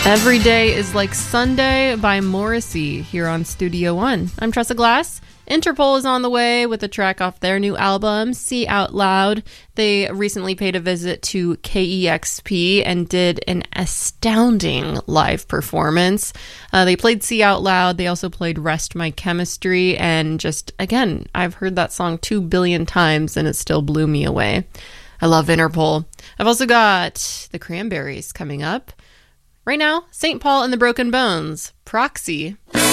Every Day is Like Sunday by Morrissey here on Studio One. I'm Tressa Glass. Interpol is on the way with a track off their new album, See Out Loud. They recently paid a visit to KEXP and did an astounding live performance. They played See Out Loud. They also played Rest My Chemistry. And just, again, I've heard that song 2 billion times and it still blew me away. I love Interpol. I've also got the Cranberries coming up. Right now, St. Paul and the Broken Bones, Proxy.